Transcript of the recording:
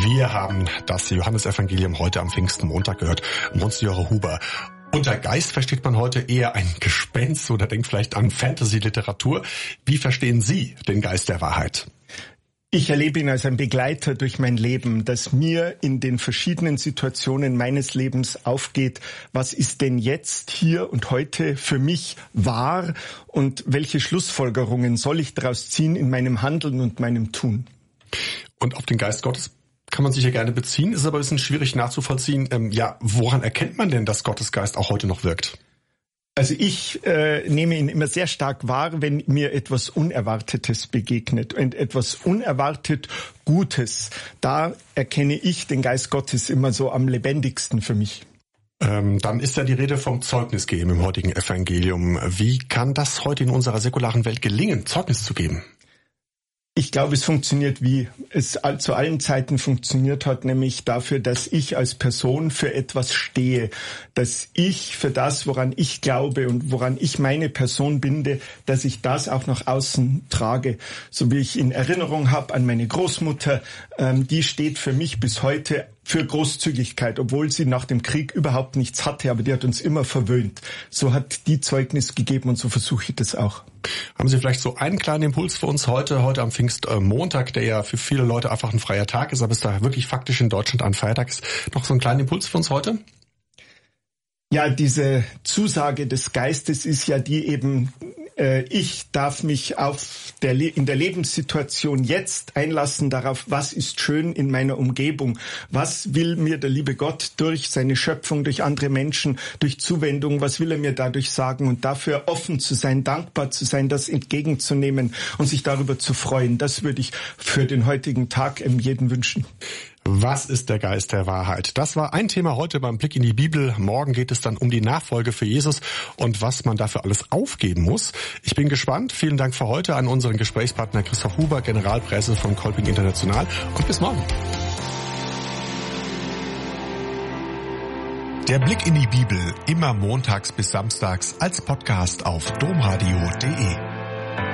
Wir haben das Johannesevangelium heute am Pfingstmontag gehört. Monsignore Huber. Unter Geist versteht man heute eher ein Gespenst oder denkt vielleicht an Fantasy-Literatur. Wie verstehen Sie den Geist der Wahrheit? Ich erlebe ihn als ein Begleiter durch mein Leben, dass mir in den verschiedenen Situationen meines Lebens aufgeht, was ist denn jetzt, hier und heute für mich wahr und welche Schlussfolgerungen soll ich daraus ziehen in meinem Handeln und meinem Tun. Und auf den Geist Gottes kann man sich ja gerne beziehen, ist aber ein bisschen schwierig nachzuvollziehen. Woran erkennt man denn, dass Gottes Geist auch heute noch wirkt? Also ich nehme ihn immer sehr stark wahr, wenn mir etwas Unerwartetes begegnet und etwas unerwartet Gutes. Da erkenne ich den Geist Gottes immer so am lebendigsten für mich. Dann ist ja die Rede vom Zeugnis geben im heutigen Evangelium. Wie kann das heute in unserer säkularen Welt gelingen, Zeugnis zu geben? Ich glaube, es funktioniert, wie es zu allen Zeiten funktioniert hat, nämlich dafür, dass ich als Person für etwas stehe, dass ich für das, woran ich glaube und woran ich meine Person binde, dass ich das auch nach außen trage. So wie ich in Erinnerung habe an meine Großmutter, die steht für mich bis heute für Großzügigkeit, obwohl sie nach dem Krieg überhaupt nichts hatte, aber die hat uns immer verwöhnt. So hat die Zeugnis gegeben und so versuche ich das auch. Haben Sie vielleicht so einen kleinen Impuls für uns heute am Pfingstmontag, der ja für viele Leute einfach ein freier Tag ist, aber es da wirklich faktisch in Deutschland ein Feiertag ist, noch so einen kleinen Impuls für uns heute? Ja, diese Zusage des Geistes ist ja die eben, ich darf mich in der Lebenssituation jetzt einlassen darauf, was ist schön in meiner Umgebung, was will mir der liebe Gott durch seine Schöpfung, durch andere Menschen, durch Zuwendung, was will er mir dadurch sagen und dafür offen zu sein, dankbar zu sein, das entgegenzunehmen und sich darüber zu freuen. Das würde ich für den heutigen Tag jedem wünschen. Was ist der Geist der Wahrheit? Das war ein Thema heute beim Blick in die Bibel. Morgen geht es dann um die Nachfolge für Jesus und was man dafür alles aufgeben muss. Ich bin gespannt. Vielen Dank für heute an unseren Gesprächspartner Christoph Huber, Generalpresse von Kolping International, und bis morgen. Der Blick in die Bibel, immer montags bis samstags als Podcast auf domradio.de.